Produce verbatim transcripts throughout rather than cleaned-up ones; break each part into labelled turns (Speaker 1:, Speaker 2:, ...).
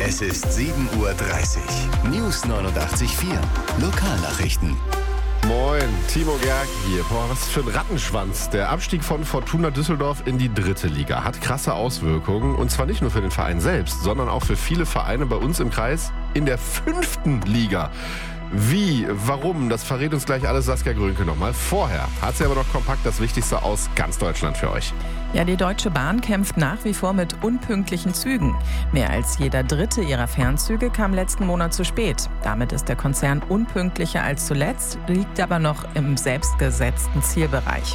Speaker 1: Es ist sieben Uhr dreißig. News neunundachtzig Komma vier. Lokalnachrichten.
Speaker 2: Moin, Timo Gerg hier. Boah, was für ein Rattenschwanz. Der Abstieg von Fortuna Düsseldorf in die dritte Liga hat krasse Auswirkungen. Und zwar nicht nur für den Verein selbst, sondern auch für viele Vereine bei uns im Kreis in der fünften Liga. Wie, warum, das verrät uns gleich alles Saskia Grönke nochmal. Vorher hat sie aber noch kompakt das Wichtigste aus ganz Deutschland für euch.
Speaker 3: Ja, die Deutsche Bahn kämpft nach wie vor mit unpünktlichen Zügen. Mehr als jeder dritte ihrer Fernzüge kam letzten Monat zu spät. Damit ist der Konzern unpünktlicher als zuletzt, liegt aber noch im selbstgesetzten Zielbereich.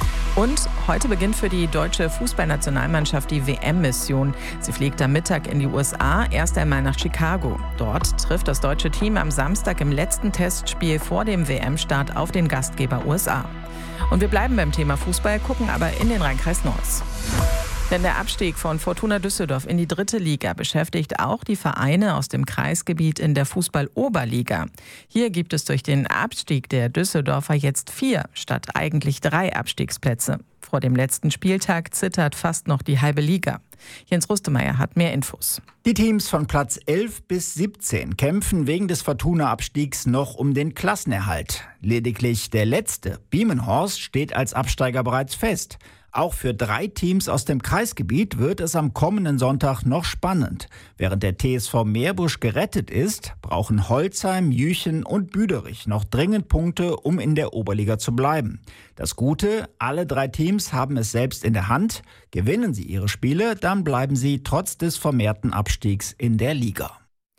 Speaker 3: Und heute beginnt für die deutsche Fußballnationalmannschaft die W M-Mission. Sie fliegt am Mittag in die U S A, erst einmal nach Chicago. Dort trifft das deutsche Team am Samstag im letzten Testspiel vor dem W M-Start auf den Gastgeber U S A. Und wir bleiben beim Thema Fußball, gucken aber in den Rheinkreis Neuss. Denn der Abstieg von Fortuna Düsseldorf in die dritte Liga beschäftigt auch die Vereine aus dem Kreisgebiet in der Fußball-Oberliga. Hier gibt es durch den Abstieg der Düsseldorfer jetzt vier statt eigentlich drei Abstiegsplätze. Vor dem letzten Spieltag zittert fast noch die halbe Liga. Jens Rustemeyer hat mehr Infos.
Speaker 4: Die Teams von Platz elf bis siebzehn kämpfen wegen des Fortuna-Abstiegs noch um den Klassenerhalt. Lediglich der letzte, Biemenhorst, steht als Absteiger bereits fest. Auch für drei Teams aus dem Kreisgebiet wird es am kommenden Sonntag noch spannend. Während der T S V Meerbusch gerettet ist, brauchen Holzheim, Jüchen und Büderich noch dringend Punkte, um in der Oberliga zu bleiben. Das Gute, alle drei Teams haben es selbst in der Hand. Gewinnen sie ihre Spiele, dann bleiben sie trotz des vermehrten Abstiegs in der Liga.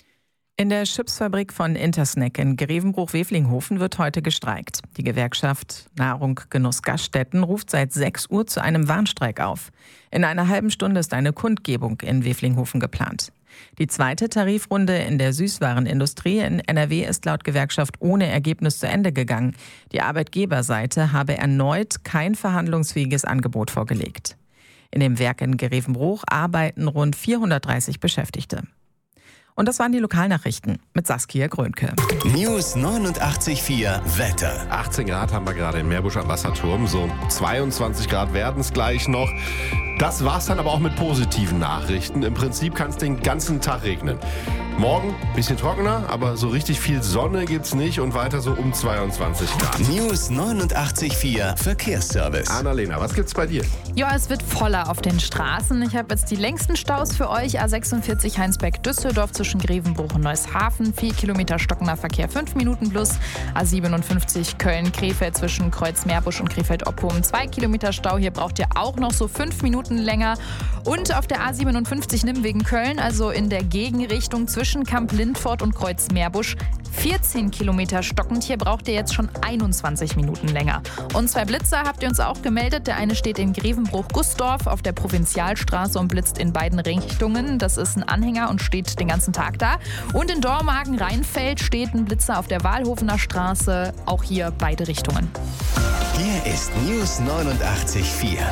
Speaker 3: In der Chipsfabrik von Intersnack in Grevenbruch-Wevelinghofen wird heute gestreikt. Die Gewerkschaft Nahrung Genuss Gaststätten ruft seit sechs Uhr zu einem Warnstreik auf. In einer halben Stunde ist eine Kundgebung in Wevelinghofen geplant. Die zweite Tarifrunde in der Süßwarenindustrie in N R W ist laut Gewerkschaft ohne Ergebnis zu Ende gegangen. Die Arbeitgeberseite habe erneut kein verhandlungsfähiges Angebot vorgelegt. In dem Werk in Grevenbruch arbeiten rund vierhundertdreißig Beschäftigte. Und das waren die Lokalnachrichten mit Saskia Grönke.
Speaker 1: News neunundachtzig Komma vier Wetter.
Speaker 2: achtzehn Grad haben wir gerade in Meerbusch am Wasserturm. So zweiundzwanzig Grad werden es gleich noch. Das war's dann aber auch mit positiven Nachrichten. Im Prinzip kann es den ganzen Tag regnen. Morgen ein bisschen trockener, aber so richtig viel Sonne gibt's nicht und weiter so um zweiundzwanzig Grad.
Speaker 1: News neunundachtzig Komma vier Verkehrsservice.
Speaker 2: Annalena, was gibt's bei dir?
Speaker 5: Ja, es wird voller auf den Straßen. Ich habe jetzt die längsten Staus für euch. A sechsundvierzig Heinsberg-Düsseldorf zwischen Grevenbruch und Neußhafen. vier Kilometer stockender Verkehr, fünf Minuten plus. A siebenundfünfzig Köln-Krefeld zwischen Kreuz-Meerbusch und Krefeld-Oppum. zwei Kilometer Stau. Hier braucht ihr auch noch so fünf Minuten länger. Und auf der A siebenundfünfzig Nimwegen-Köln, also in der Gegenrichtung zwischen Kamp-Lindfort und Kreuz-Meerbusch. vierzehn Kilometer stockend. Hier braucht ihr jetzt schon einundzwanzig Minuten länger. Und zwei Blitzer habt ihr uns auch gemeldet. Der eine steht in Grevenbruch-Gussdorf auf der Provinzialstraße und blitzt in beiden Richtungen. Das ist ein Anhänger und steht den ganzen Tag da. Und in Dormagen-Rheinfeld steht ein Blitzer auf der Wahlhofener Straße. Auch hier beide Richtungen.
Speaker 1: Hier ist News neunundachtzig Komma vier.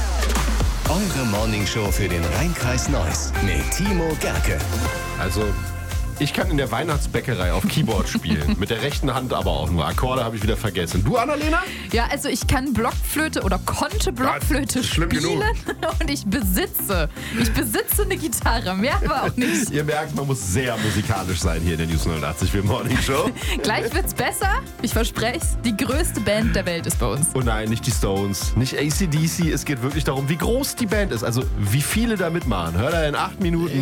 Speaker 1: Eure Morningshow für den Rheinkreis Neuss mit Timo Gerke.
Speaker 2: Also, ich kann in der Weihnachtsbäckerei auf Keyboard spielen. Mit der rechten Hand aber auch nur. Akkorde habe ich wieder vergessen. Du, Annalena?
Speaker 5: Ja, also ich kann Blockflöte oder konnte Blockflöte
Speaker 2: ja, schlimm
Speaker 5: spielen.
Speaker 2: Genug.
Speaker 5: Und ich besitze. Ich besitze eine Gitarre. Mehr aber auch nicht.
Speaker 2: Ihr merkt, man muss sehr musikalisch sein hier in der News neunundachtzig für Morning Show.
Speaker 5: Gleich wird's besser. Ich verspreche es. Die größte Band der Welt ist bei uns.
Speaker 2: Oh nein, nicht die Stones, nicht A C D C. Es geht wirklich darum, wie groß die Band ist. Also wie viele da mitmachen. Hört er in acht Minuten.